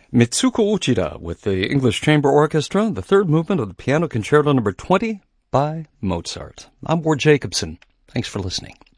Mitsuko Uchida with the English Chamber Orchestra, the third movement of the Piano Concerto No. 20 by Mozart. I'm Ward Jacobson. Thanks for listening.